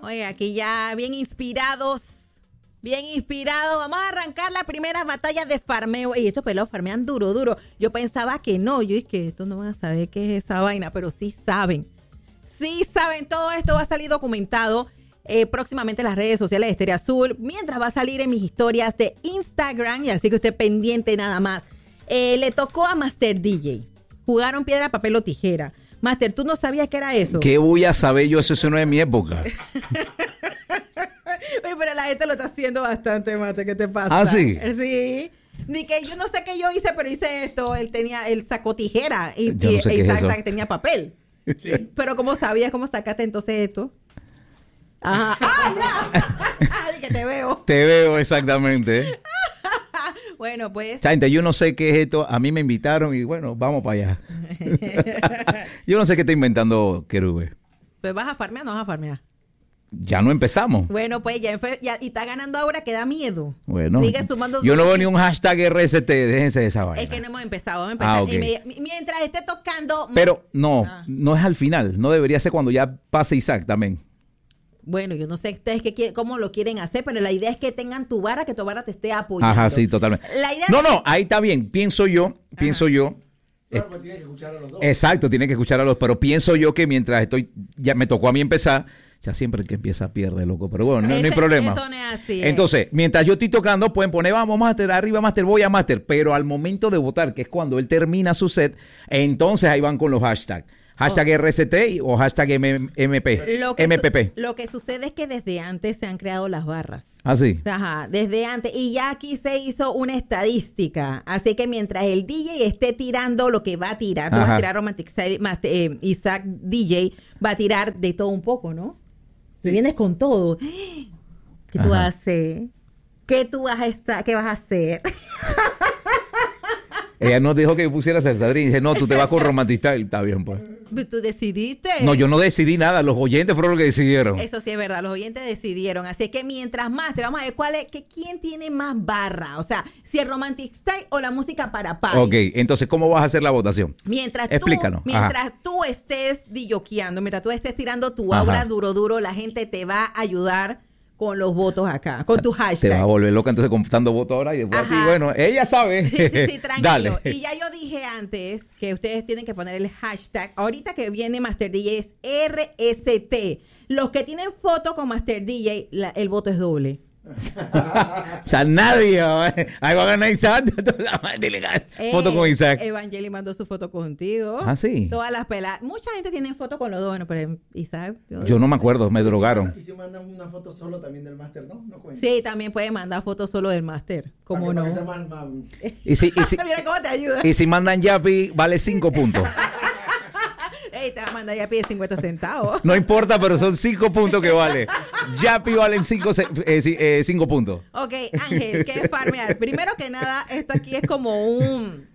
Oye, aquí ya bien inspirados. Bien inspirados. Vamos a arrancar la primera batalla de farmeo. Y estos pelados farmean duro. Yo pensaba que no. Yo es que estos no van a saber qué es esa vaina, pero sí saben. Sí saben. Todo esto va a salir documentado próximamente en las redes sociales de Estéreo Azul. Mientras va a salir en mis historias de Instagram. Y así que usted pendiente nada más. Le tocó a Master DJ. Jugaron piedra, papel o tijera. Master, ¿tú no sabías qué era eso? ¿Qué voy a saber yo? Eso no es de mi época. Oye, pero la gente lo está haciendo bastante, Master. ¿Qué te pasa? ¿Ah, sí? Sí. Ni que yo no sé qué yo hice, pero hice esto. Él sacó tijera y Yo no sé qué es eso. que tenía papel. Sí. Pero ¿cómo sabías? ¿Cómo sacaste entonces esto? Ajá. ¡Ah, ya! Ay, que te veo. Te veo exactamente. Bueno, pues. Gente, yo no sé qué es esto. A mí me invitaron y bueno, vamos para allá. Yo no sé qué está inventando Querube. Pues vas a farmear o no vas a farmear. Ya no empezamos. Bueno, pues ya y está ganando ahora que da miedo. Bueno, sigue sumando. yo no veo ni un hashtag RST, déjense de esa vaina. Es que no hemos empezado, vamos a empezar. Okay. Mientras esté tocando. Pero no es al final, no debería ser cuando ya pase Isaac también. Bueno, yo no sé ustedes cómo lo quieren hacer, pero la idea es que tengan tu vara, que tu vara te esté apoyando. Ajá, sí, totalmente. No, ahí está bien, pienso yo. Claro, pues tiene que escuchar a los dos. Exacto, tiene que escuchar a los, pero pienso yo que mientras ya me tocó a mí empezar, ya siempre el que empieza pierde, loco, pero bueno, no hay problema. Eso no es así. Entonces, mientras yo estoy tocando, pueden poner, vamos, Master, arriba, Master, voy a Master, pero al momento de votar, que es cuando él termina su set, entonces ahí van con los hashtags. Hashtag RST o hashtag MPP. Lo que sucede es que desde antes se han creado las barras. ¿Ah, sí? Ajá, desde antes. Y ya aquí se hizo una estadística. Así que mientras el DJ esté tirando lo que va a tirar, no va a tirar Romantic Style, Isaac DJ va a tirar de todo un poco, ¿no? Si vienes con todo. ¿Qué tú vas a hacer? ¿Qué vas a hacer? Ella nos dijo que pusiera Salsadrín. Dije, no, tú te vas con Romantic Style. Está bien, pues. ¿Tú decidiste? No, yo no decidí nada. Los oyentes fueron los que decidieron. Eso sí es verdad. Los oyentes decidieron. Así que mientras más, vamos a ver quién tiene más barra. O sea, si el Romantic Style o la música para party. Ok, entonces, ¿cómo vas a hacer la votación? Explícanos. Mientras tú estés dilloqueando, mientras tú estés tirando tu aura duro, la gente te va a ayudar con los votos acá, con tu hashtag. Te va a volver loca entonces contando votos ahora y después aquí, bueno, ella sabe. Sí, tranquilo. Dale. Y ya yo dije antes que ustedes tienen que poner el hashtag. Ahorita que viene Master DJ es RST. Los que tienen foto con Master DJ, el voto es doble. O sea, nadie. Ahí va a ganar Isaac. Foto con Isaac. Evangeli mandó su foto contigo. Ah, sí. Todas las pelas. Mucha gente tiene foto con los dos. Bueno, pero Isaac. Yo no me acuerdo, me drogaron. ¿Y si mandan una foto solo también del máster, no? ¿No cuenta? Sí, también pueden mandar fotos solo del máster. ¿Cómo no? Y si, mira cómo te ayuda. Y si mandan Yapi, vale 5 puntos. Ey, te va a mandar Yapi de 50 centavos. No importa, pero son 5 puntos que vale. Yapi valen 5 puntos. Ok, Ángel, ¿qué es farmear? Primero que nada, esto aquí es como un...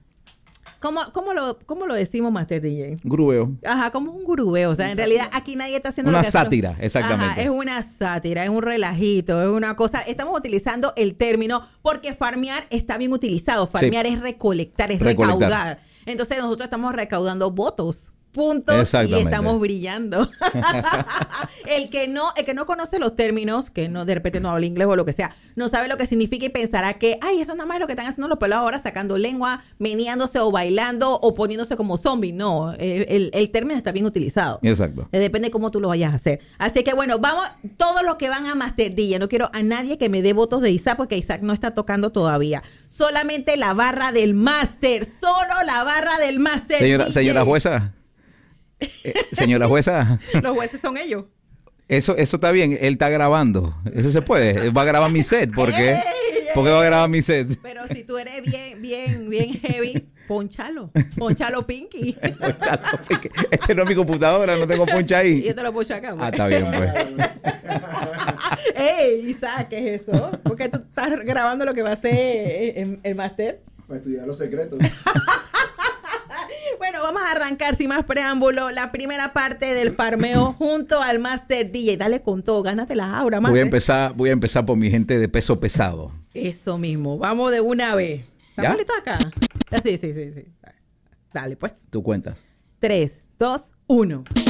¿Cómo lo decimos, Master DJ? Grubeo. Ajá, como un grubeo. O sea, en realidad aquí nadie está haciendo una lo que sátira, exactamente. Ajá, es una sátira, es un relajito, es una cosa. Estamos utilizando el término porque farmear está bien utilizado. Farmear es recolectar, es recaudar. Entonces nosotros estamos recaudando votos. Puntos y estamos brillando. el que no conoce los términos, que no de repente no habla inglés o lo que sea, no sabe lo que significa y pensará que, ay, eso nada más es lo que están haciendo los pelados ahora, sacando lengua, meneándose o bailando o poniéndose como zombie. No, el término está bien utilizado. Exacto. Depende de cómo tú lo vayas a hacer. Así que bueno, vamos, todos los que van a Master DJ, no quiero a nadie que me dé votos de Isaac porque Isaac no está tocando todavía. Solamente la barra del Master, solo la barra del Master. Señora jueza. Señora jueza. Los jueces son ellos. Eso está bien, él está grabando. Eso se puede. Él va a grabar mi set. ¿Por qué? Porque va a grabar mi set. Pero si tú eres bien heavy, ponchalo Pinky. Ponchalo Pinky. Este no es mi computadora, no tengo poncha ahí. Yo te lo poncho acá. Está bien, pues. Ey, Isaac, ¿qué es eso? ¿Por qué tú estás grabando lo que va a hacer el máster? Para estudiar los secretos. Bueno, vamos a arrancar sin más preámbulo la primera parte del farmeo junto al Master DJ. Dale con todo, gánate la aura, Master. Voy a empezar por mi gente de peso pesado. Eso mismo, vamos de una vez. ¿Estás listo acá? Sí. Dale, pues. Tú cuentas. 3, 2, 1.